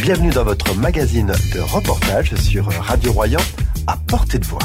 Bienvenue dans votre magazine de reportage sur Radio Royan, à portée de voix.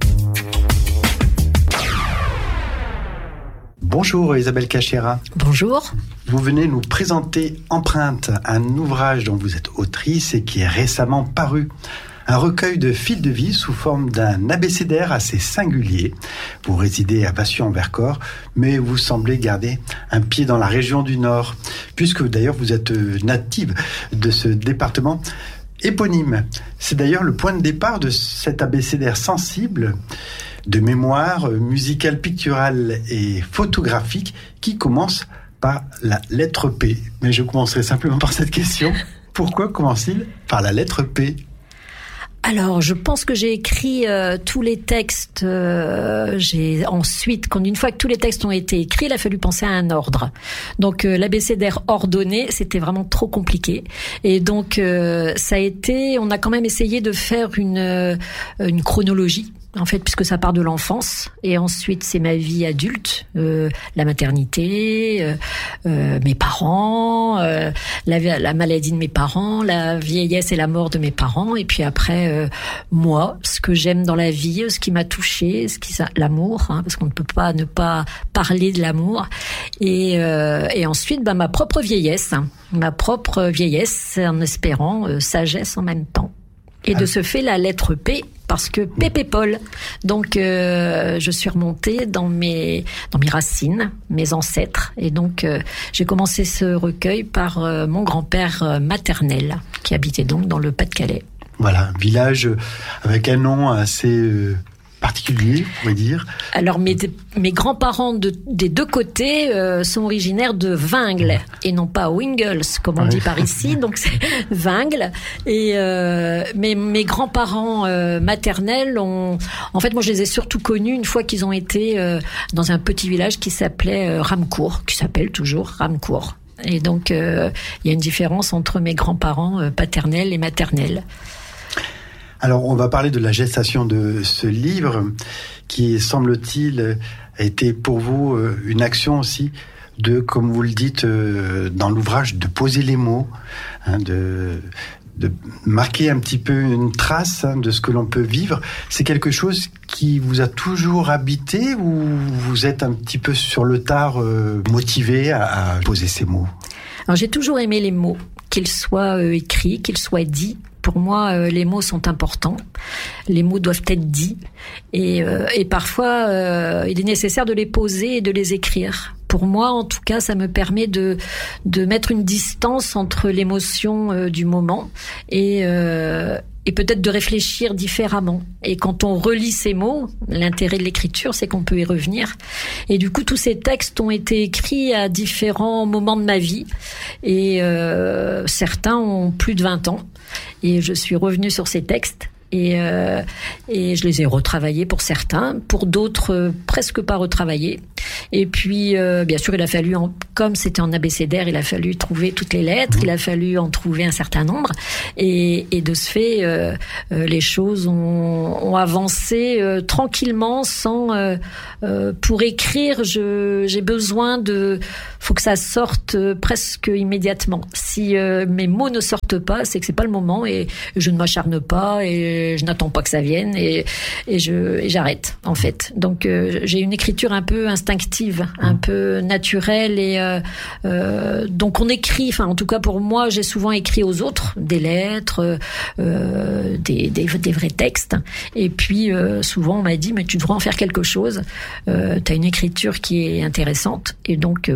Bonjour Isabelle Cachera. Bonjour. Vous venez nous présenter Empreinte, un ouvrage dont vous êtes autrice et qui est récemment paru. Un recueil de fils de vie sous forme d'un abécédaire assez singulier. Vous résidez à Vassy-en-Vercors, mais vous semblez garder un pied dans la région du Nord, puisque d'ailleurs vous êtes native de ce département éponyme. C'est d'ailleurs le point de départ de cet abécédaire sensible de mémoire musicale, picturale et photographique qui commence par la lettre P. Mais je commencerai simplement par cette question. Pourquoi commence-t-il par la lettre P ? Alors, je pense que j'ai écrit tous les textes. J'ai ensuite, une fois que tous les textes ont été écrits, il a fallu penser à un ordre. Donc, l'abécédaire ordonné, c'était vraiment trop compliqué. Et donc, ça a été. On a quand même essayé de faire une chronologie. En fait, puisque ça part de l'enfance, et ensuite c'est ma vie adulte, la maternité, mes parents, la maladie de mes parents, la vieillesse et la mort de mes parents, et puis après moi, ce que j'aime dans la vie, ce qui m'a touchée, l'amour, parce qu'on ne peut pas ne pas parler de l'amour, et ensuite ma propre vieillesse en espérant sagesse en même temps. Et de ce fait, la lettre P, parce que Pépé Paul. Donc, je suis remontée dans mes racines, mes ancêtres. Et donc, j'ai commencé ce recueil par mon grand-père maternel, qui habitait donc dans le Pas-de-Calais. Voilà, un village avec un nom assez particulier, on pourrait dire. Alors, mes grands-parents des deux côtés sont originaires de Vingles et non pas Wingles, comme on dit par ici. Donc, c'est Vingles. Et mes grands-parents maternels en fait, moi, je les ai surtout connus une fois qu'ils ont été dans un petit village qui s'appelait Ramecourt, qui s'appelle toujours Ramecourt. Et donc, il y a une différence entre mes grands-parents paternels et maternels. Alors, on va parler de la gestation de ce livre qui, semble-t-il, a été pour vous une action aussi de, comme vous le dites dans l'ouvrage, de poser les mots, de marquer un petit peu une trace de ce que l'on peut vivre. C'est quelque chose qui vous a toujours habité ou vous êtes un petit peu sur le tard motivé à poser ces mots ? Alors, j'ai toujours aimé les mots, qu'ils soient écrits, qu'ils soient dits. Pour moi, les mots sont importants. Les mots doivent être dits. Et parfois, il est nécessaire de les poser et de les écrire. Pour moi, en tout cas, ça me permet de mettre une distance entre l'émotion du moment et peut-être de réfléchir différemment. Et quand on relit ces mots, l'intérêt de l'écriture, c'est qu'on peut y revenir. Et du coup, tous ces textes ont été écrits à différents moments de ma vie. Et certains ont plus de 20 ans. Et je suis revenue sur ces textes. Et je les ai retravaillés pour certains, pour d'autres presque pas retravaillés. Et puis bien sûr, il a fallu, comme c'était en abécédaire, il a fallu trouver toutes les lettres, il a fallu en trouver un certain nombre, et de ce fait, les choses ont avancé tranquillement, sans pour écrire, j'ai besoin faut que ça sorte presque immédiatement. Si mes mots ne sortent pas, c'est que c'est pas le moment, et je ne m'acharne pas, et je n'attends pas que ça vienne, et j'arrête en fait. Donc j'ai une écriture un peu instinctive, un peu naturelle, et donc on écrit. Enfin, en tout cas pour moi, j'ai souvent écrit aux autres des lettres, des vrais textes. Et puis souvent on m'a dit, mais tu devrais en faire quelque chose. T'as une écriture qui est intéressante, et donc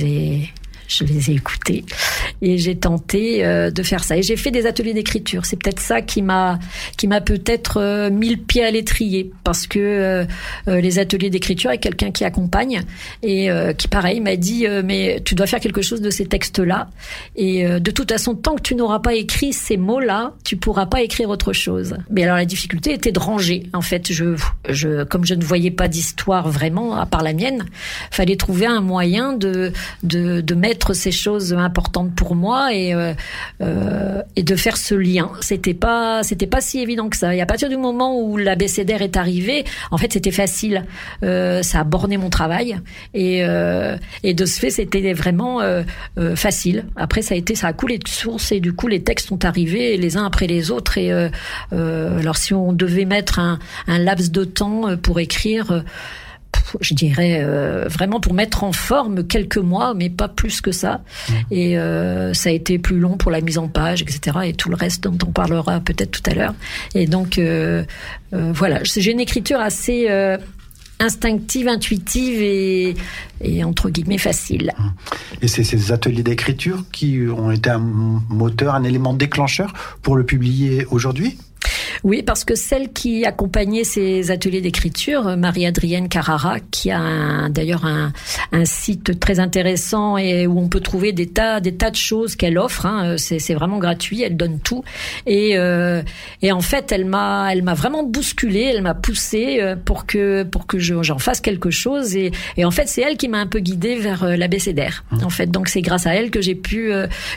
je les ai écoutés et j'ai tenté de faire ça. Et j'ai fait des ateliers d'écriture. C'est peut-être ça qui m'a peut-être mis le pied à l'étrier, parce que les ateliers d'écriture, avec quelqu'un qui accompagne et qui, pareil, m'a dit mais tu dois faire quelque chose de ces textes-là. Et de toute façon, tant que tu n'auras pas écrit ces mots-là, tu pourras pas écrire autre chose. Mais alors la difficulté était de ranger. En fait, comme je ne voyais pas d'histoire vraiment à part la mienne, fallait trouver un moyen de mettre mettre ces choses importantes pour moi et de faire ce lien. C'était pas si évident que ça. Et à partir du moment où l'abécédaire est arrivé, en fait, c'était facile. Ça a borné mon travail et de ce fait, c'était vraiment facile. Après, ça a coulé de source et du coup, les textes sont arrivés les uns après les autres. Et alors, si on devait mettre un laps de temps pour écrire, je dirais vraiment pour mettre en forme quelques mois, mais pas plus que ça. Et ça a été plus long pour la mise en page, etc. Et tout le reste dont on parlera peut-être tout à l'heure. Et donc, voilà, j'ai une écriture assez instinctive, intuitive et entre guillemets facile. Et c'est ces ateliers d'écriture qui ont été un moteur, un élément déclencheur pour le publier aujourd'hui ? Oui, parce que celle qui accompagnait ces ateliers d'écriture, Marie-Adrienne Carrara, qui a d'ailleurs un site très intéressant et où on peut trouver des tas de choses qu'elle offre. C'est vraiment gratuit, elle donne tout. Et en fait, elle m'a vraiment bousculée, elle m'a poussée pour que j'en fasse quelque chose. Et en fait, c'est elle qui m'a un peu guidée vers l'abécédaire. En fait, donc c'est grâce à elle que j'ai pu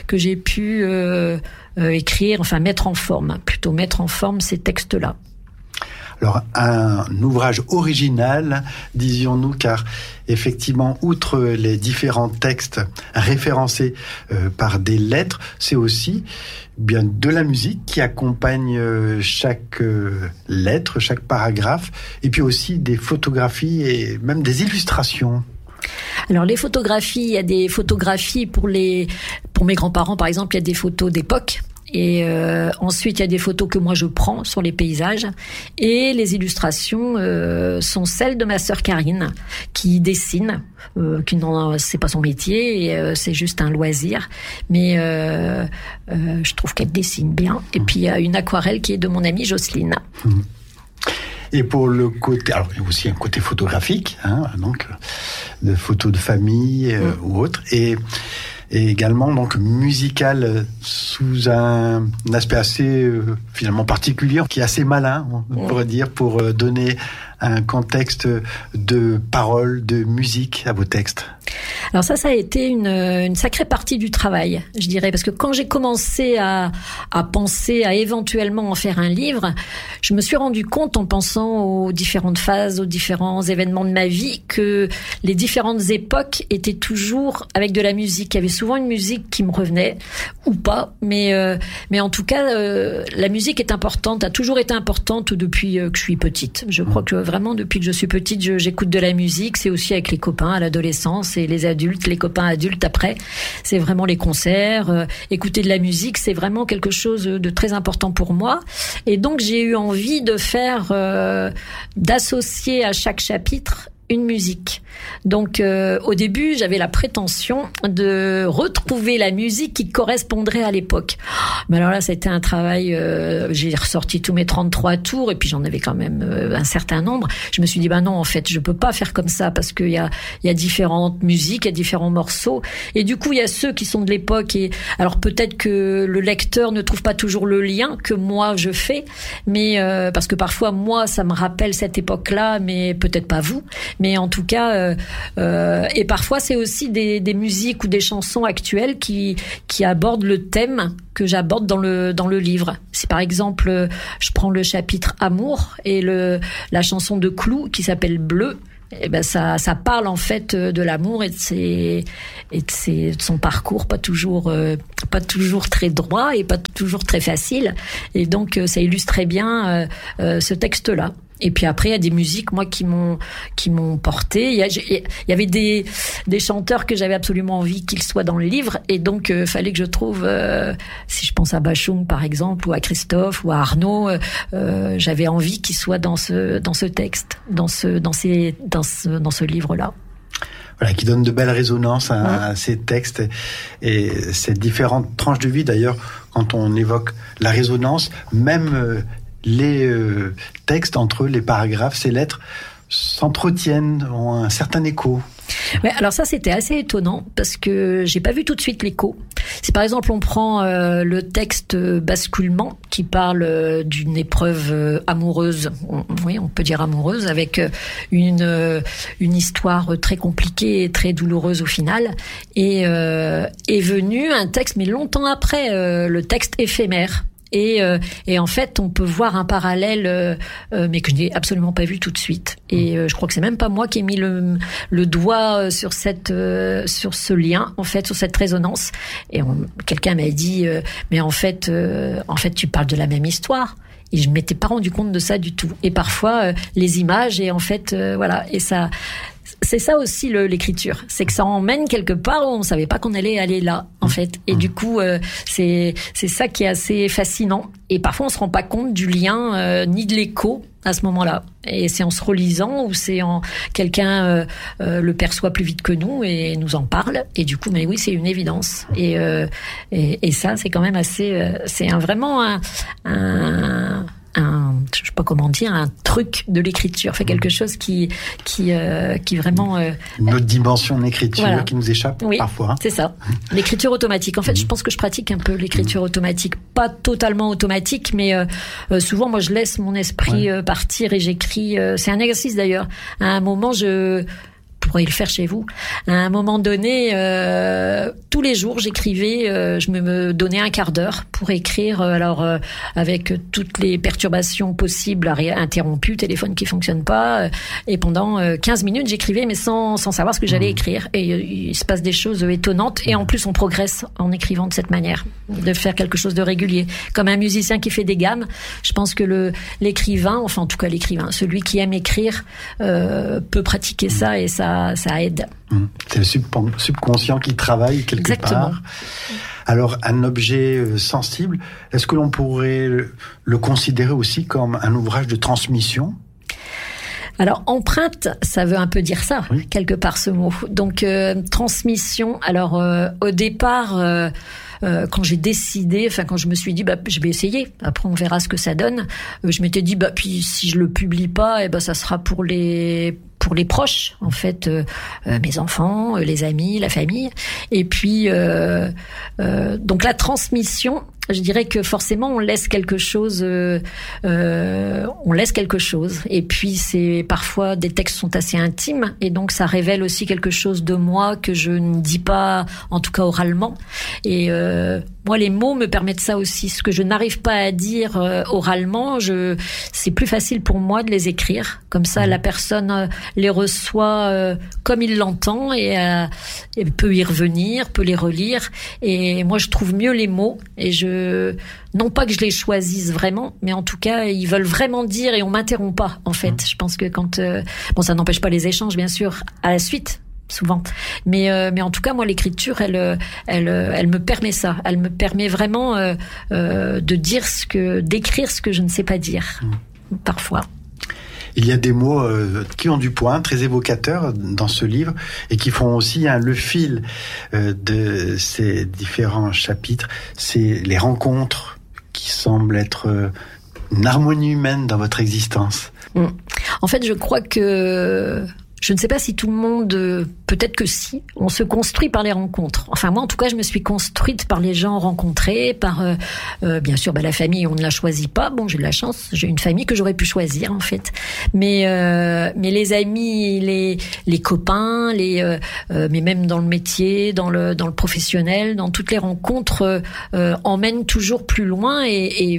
écrire, enfin mettre en forme ces textes-là. Alors, un ouvrage original, disions-nous, car effectivement, outre les différents textes référencés par des lettres, c'est aussi bien de la musique qui accompagne chaque lettre, chaque paragraphe, et puis aussi des photographies et même des illustrations. Alors les photographies, il y a des photographies pour mes grands-parents par exemple, il y a des photos d'époque. Et ensuite, il y a des photos que moi je prends sur les paysages. Et les illustrations sont celles de ma sœur Karine, qui dessine, c'est pas son métier, et, c'est juste un loisir. Mais je trouve qu'elle dessine bien. Et puis il y a une aquarelle qui est de mon amie Jocelyne. Et pour le côté, alors il y a aussi un côté photographique, donc de photos de famille ou autre, et également donc musical sous un aspect assez finalement particulier, qui est assez malin, on pourrait dire, pour donner un contexte de paroles, de musique à vos textes. Alors ça a été une sacrée partie du travail, je dirais, parce que quand j'ai commencé à penser à éventuellement en faire un livre, je me suis rendu compte en pensant aux différentes phases, aux différents événements de ma vie, que les différentes époques étaient toujours avec de la musique. Il y avait souvent une musique qui me revenait, ou pas, mais en tout cas, la musique est importante, a toujours été importante depuis que je suis petite. Je crois que vraiment, depuis que je suis petite, j'écoute de la musique. C'est aussi avec les copains à l'adolescence et les adultes, les copains adultes après. C'est vraiment les concerts. Écouter de la musique, c'est vraiment quelque chose de très important pour moi. Et donc, j'ai eu envie de faire, d'associer à chaque chapitre une musique. Donc au début, j'avais la prétention de retrouver la musique qui correspondrait à l'époque. Mais alors là, c'était un travail, j'ai ressorti tous mes 33 tours et puis j'en avais quand même un certain nombre. Je me suis dit non, en fait, je peux pas faire comme ça parce qu'il y a différentes musiques, il y a différents morceaux et du coup, il y a ceux qui sont de l'époque et alors peut-être que le lecteur ne trouve pas toujours le lien que moi je fais, mais parce que parfois moi ça me rappelle cette époque-là, mais peut-être pas vous. Mais en tout cas, et parfois c'est aussi des musiques ou des chansons actuelles qui abordent le thème que j'aborde dans le livre. Si par exemple, je prends le chapitre Amour et la chanson de Clou qui s'appelle Bleu, et ben ça parle en fait de l'amour et de son parcours pas toujours très droit et pas toujours très facile. Et donc ça illustre très bien ce texte-là. Et puis après, il y a des musiques, moi, qui m'ont porté. Il y avait des chanteurs que j'avais absolument envie qu'ils soient dans le livre. Et donc, fallait que je trouve, si je pense à Bachung, par exemple, ou à Christophe, ou à Arnaud, j'avais envie qu'ils soient dans ce texte, dans ce livre-là. Voilà, qui donne de belles résonances à ces textes et ces différentes tranches de vie. D'ailleurs, quand on évoque la résonance, même les textes entre les paragraphes, ces lettres s'entretiennent, ont un certain écho. Ouais, alors ça, c'était assez étonnant parce que j'ai pas vu tout de suite l'écho. Si par exemple on prend le texte Basculement qui parle d'une épreuve amoureuse, oui, on peut dire amoureuse, avec une histoire très compliquée et très douloureuse au final, et est venu un texte, mais longtemps après, le texte Éphémère. Et en fait, on peut voir un parallèle, mais que je n'ai absolument pas vu tout de suite. Et je crois que c'est même pas moi qui ai mis le doigt sur ce lien, en fait, sur cette résonance. Et quelqu'un m'a dit, mais en fait, tu parles de la même histoire. Et je m'étais pas rendu compte de ça du tout. Et parfois, les images, et en fait, voilà, et ça. C'est ça aussi l'écriture, c'est que ça emmène quelque part où on savait pas qu'on allait aller là, en fait. Et du coup, c'est ça qui est assez fascinant. Et parfois, on se rend pas compte du lien ni de l'écho à ce moment-là. Et c'est en se relisant ou c'est en quelqu'un le perçoit plus vite que nous et nous en parle. Et du coup, mais oui, c'est une évidence. Et ça, c'est quand même assez. C'est vraiment je sais pas comment dire, un truc de l'écriture, fait quelque chose qui vraiment une autre dimension de l'écriture, voilà, qui nous échappe parfois. C'est ça, l'écriture automatique. En fait, je pense que je pratique un peu l'écriture automatique, pas totalement automatique, mais souvent moi je laisse mon esprit partir et j'écris. C'est un exercice d'ailleurs. À un moment, vous pourriez le faire chez vous. À un moment donné, tous les jours, j'écrivais, je me donnais un quart d'heure pour écrire, avec toutes les perturbations possibles, interrompues, téléphone qui fonctionne pas, et pendant 15 minutes, j'écrivais, mais sans savoir ce que j'allais écrire. Et il se passe des choses étonnantes, et en plus, on progresse en écrivant de cette manière, de faire quelque chose de régulier. Comme un musicien qui fait des gammes, je pense que l'écrivain, enfin en tout cas l'écrivain, celui qui aime écrire, peut pratiquer ça, et ça aide. C'est le subconscient qui travaille quelque part. Alors, un objet sensible, est-ce que l'on pourrait le considérer aussi comme un ouvrage de transmission ? Alors, empreinte, ça veut un peu dire ça, quelque part, ce mot. Donc, transmission, alors au départ... quand j'ai décidé, quand je me suis dit, je vais essayer. Après, on verra ce que ça donne. Je m'étais dit, puis si je le publie pas, ça sera pour les proches, en fait, mes enfants, les amis, la famille. Et puis, donc la transmission, je dirais que forcément on laisse quelque chose. Et puis c'est parfois des textes sont assez intimes et donc ça révèle aussi quelque chose de moi que je ne dis pas, en tout cas oralement. Et moi, les mots me permettent ça aussi. Ce que je n'arrive pas à dire oralement, c'est plus facile pour moi de les écrire. Comme ça, la personne les reçoit comme il l'entend et peut y revenir, peut les relire. Et moi, je trouve mieux les mots. Et non pas que je les choisisse vraiment, mais en tout cas, ils veulent vraiment dire et on m'interrompt pas, en fait. Je pense que ça n'empêche pas les échanges, bien sûr, à la suite. Souvent, mais en tout cas moi l'écriture elle me permet ça, elle me permet vraiment d'écrire ce que je ne sais pas dire parfois. Il y a des mots qui ont du poids, très évocateurs dans ce livre et qui font aussi le fil de ces différents chapitres. C'est les rencontres qui semblent être une harmonie humaine dans votre existence. En fait, je crois que je ne sais pas si tout le monde, peut-être que si, on se construit par les rencontres. Enfin, moi, en tout cas, je me suis construite par les gens rencontrés, par, bien sûr, la famille, on ne la choisit pas. Bon, j'ai de la chance, j'ai une famille que j'aurais pu choisir, en fait. Mais les amis, les copains, mais même dans le métier, dans le professionnel, dans toutes les rencontres, emmènent toujours plus loin et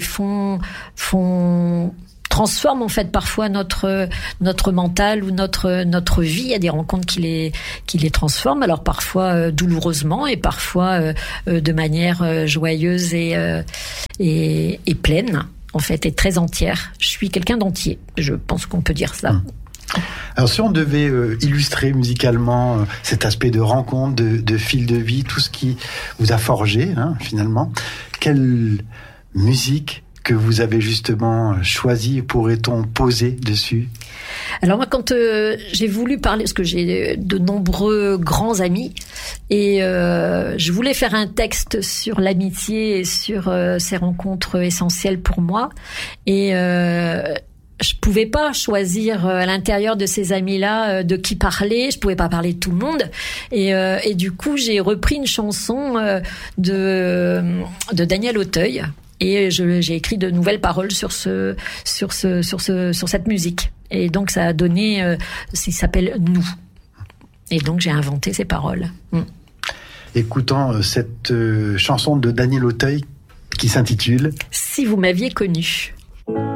transforme en fait parfois notre mental ou notre vie. Il y a des rencontres qui les transforment, alors parfois douloureusement et parfois de manière joyeuse et pleine en fait, et très entière. Je suis quelqu'un d'entier, je pense qu'on peut dire ça. Alors si on devait illustrer musicalement cet aspect de rencontre, de fil de vie, tout ce qui vous a forgé finalement, quelle musique que vous avez justement choisi, pourrait-on poser dessus ? Alors moi, quand j'ai voulu parler, parce que j'ai de nombreux grands amis, et je voulais faire un texte sur l'amitié et sur ces rencontres essentielles pour moi, et je pouvais pas choisir à l'intérieur de ces amis-là de qui parler. Je pouvais pas parler de tout le monde. Et du coup, j'ai repris une chanson de Daniel Auteuil. Et j'ai écrit de nouvelles paroles sur cette musique. Et donc, ça a donné, il s'appelle Nous. Et donc, j'ai inventé ces paroles. Écoutons cette chanson de Daniel Auteuil qui s'intitule Si vous m'aviez connu.